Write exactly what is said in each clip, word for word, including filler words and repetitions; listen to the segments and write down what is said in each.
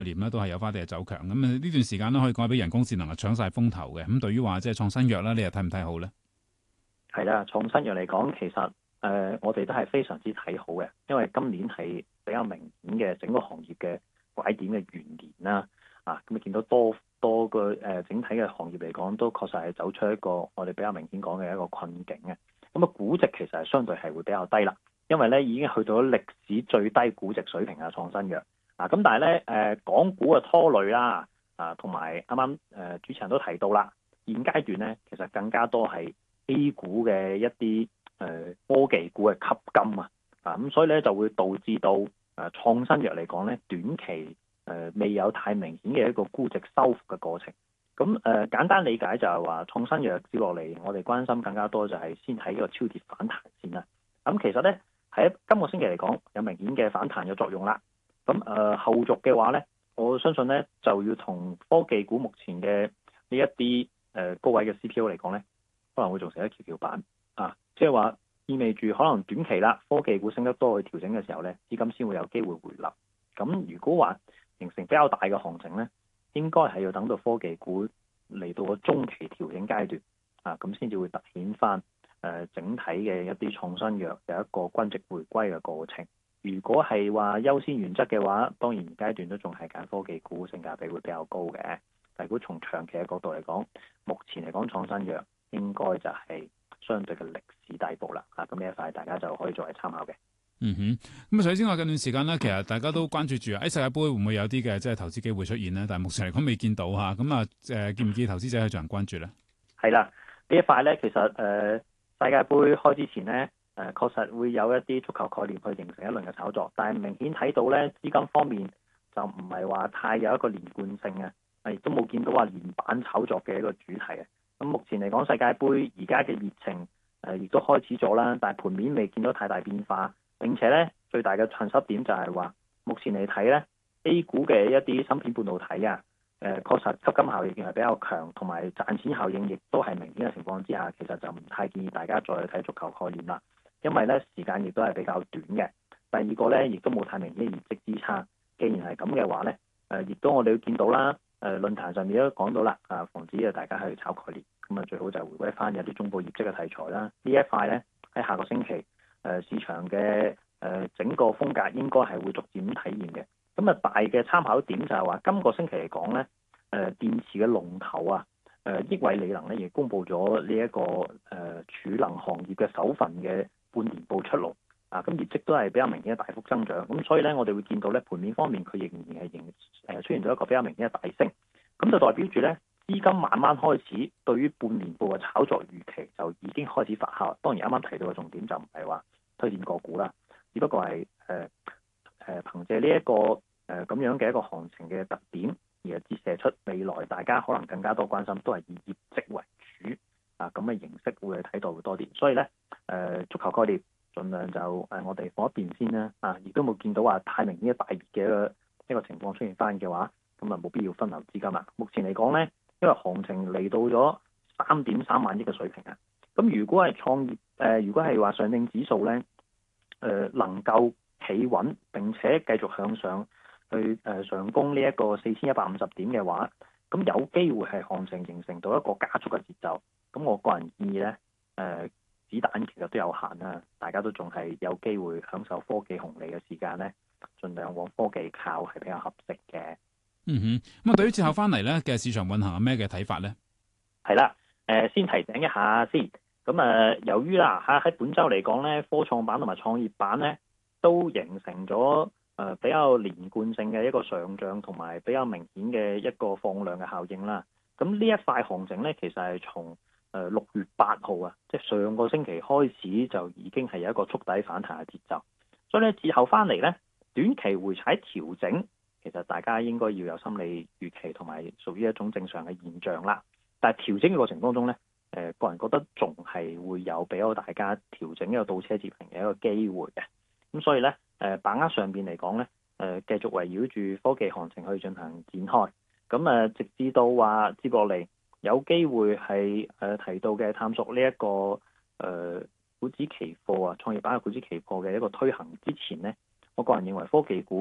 年咧都係有翻啲嘅走強，咁啊呢段時間咧可以講俾人工智能啊搶晒風頭嘅。咁對於話即係創新藥啦，你又睇唔睇好咧？ 係啦，創新藥嚟講，其實誒、呃、我哋都係非常之睇好嘅，因為今年係比較明顯嘅整個行業嘅拐點嘅元年啦。啊，咁你見到多多個誒、呃、整體嘅行業嚟講，都確實係走出一個我哋比較明顯講嘅一個困境嘅。咁啊，估值其實係相對係會比較低啦，因為咧已經去到咗歷史最低估值水平啊，創新藥啊。咁但係咧誒港股嘅拖累啦，啊同埋啱啱誒主持人都提到啦，現階段咧其實更加多係 A 股嘅一啲誒、呃、科技股嘅吸金啊，啊咁所以咧就會導致到誒、呃、創新藥嚟講咧短期誒、呃、未有太明顯嘅一個估值收復嘅過程。咁誒、呃、簡單理解就係話創新藥接落嚟，我哋關心更加多就係先睇呢個超跌反彈先啦。咁其實咧喺今個星期嚟講有明顯嘅反彈嘅作用啦。咁誒、呃、後續嘅話咧，我相信咧就要同科技股目前嘅呢一啲誒高位嘅 C P O 嚟講咧，可能會造成一蹺蹺板啊，即係話意味住可能短期啦，科技股升得多去調整嘅時候咧，資金先會有機會回流。咁如果話形成比較大嘅行情咧，應該係要等到科技股嚟到個中期調整階段啊，咁先至會突顯翻誒整體嘅一啲創新藥有一個均值回歸嘅過程。如果係話優先原則嘅話，當然階段都仲係揀科技股，性價比會比較高嘅。但如果從長期嘅角度嚟講，目前嚟講創新藥應該就係相對嘅歷史底部啦。啊，咁呢一塊大家就可以作為參考嘅。 嗯哼，咁啊，首先話近段時間咧，其實大家都關注住啊，喺世界盃會唔會有啲嘅即係投資機會出現呢？但係目前嚟講未見到嚇，咁啊誒，建唔建議投資者去進行關注咧？ 係啦，呢一塊咧，其實誒、呃、世界盃開之前咧，誒、呃、確實會有一啲足球概念去形成一輪嘅炒作，但係明顯睇到咧資金方面就唔係話太有一個連貫性嘅，亦都冇見到話連板炒作嘅一個主題嘅。咁目前嚟講，世界盃而家嘅熱情誒亦都開始咗啦，但係盤面未見到太大變化。並且咧，最大嘅困失點就係話，目前嚟睇咧 A 股嘅一啲芯片半導體啊，誒、呃、確實吸金效應係比較強，同埋賺錢效應亦都係明顯嘅情況之下，其實就唔太建議大家再去睇足球概念啦，因為咧時間亦都係比較短嘅。第二個咧，亦都冇太明顯嘅業績支撐。既然係咁嘅話咧，誒、呃、亦都我哋都見到啦，誒、呃、論壇上面都講到啦，啊防止啊大家去炒概念，咁啊最好就回歸翻有啲中部業績嘅題材啦。呢一塊咧喺下個星期。誒、呃、市場嘅誒、呃、整個風格應該係會逐漸體現嘅。咁啊大嘅參考點就係話，今個星期嚟講咧，誒、呃、電池嘅龍頭啊，誒、呃、億偉理能咧亦公布咗呢一個誒、呃、儲能行業嘅首份嘅半年報出爐啊，咁業績都係比較明顯嘅大幅增長。咁所以咧，我哋會見到咧盤面方面佢仍然係仍誒出現咗一個比較明顯嘅大升，咁就代表住咧資金慢慢開始對於半年報嘅炒作預期就已經開始發酵。當然啱啱提到嘅重點就唔係話推薦個股啦，只不過係誒誒憑借呢、這、一個誒咁、呃、樣嘅一個行情嘅特點，而係折射出未來大家可能更加多關心都係以業績為主啊，咁嘅形式會睇到會多啲。所以咧誒、呃、足球概念盡量就誒、呃、我哋放一邊先啦啊，亦都冇見到話太明顯嘅大熱嘅一個一個情況出現翻嘅話，咁啊冇必要分流資金啦。目前嚟講咧，因為行情嚟到咗三點三萬億嘅水平啊，咁如果係創業誒、呃，如果係話上證指數咧，誒、呃、能夠企穩並且繼續向上去誒、呃、上攻呢一個四千一百五十點嘅話，咁有機會係行情形成到一個加速嘅節奏。咁我個人建議咧，誒、呃、子彈其實都有限啦，大家都仲係有機會享受科技紅利嘅時間咧，盡量往科技靠係比較合適嘅。 嗯哼，咁啊，對於之後翻嚟咧嘅市場運行有咩嘅睇法咧？ 係啦，誒、呃、先提醒一下先。咁啊、呃，由於啦嚇喺本週嚟講咧，科創板同埋創業板咧都形成咗誒、呃、比較連貫性嘅一個上漲，同埋比較明顯嘅一個放量嘅效應啦。咁呢一塊行情咧，其實係從誒六月八號啊，即係上個星期開始就已經係有一個觸底反彈嘅節奏。所以咧，之後翻嚟咧，短期回踩調整，其實大家應該要有心理預期，同埋屬於一種正常嘅現象啦。但係調整嘅過程當中咧，誒、呃、個人覺得仲係會有俾到大家調整一個倒車接平嘅一個機會嘅。咁所以咧，誒、呃、把握上邊嚟講咧，誒、呃、繼續圍繞住科技行情去進行展開。咁誒、呃、直至到話接落嚟有機會係誒、呃、提到嘅探索呢、這、一個誒、呃、股指期貨啊，創業板嘅股指期貨嘅一個推行之前咧，我個人認為科技股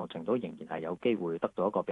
程都仍然係有機會得到一個比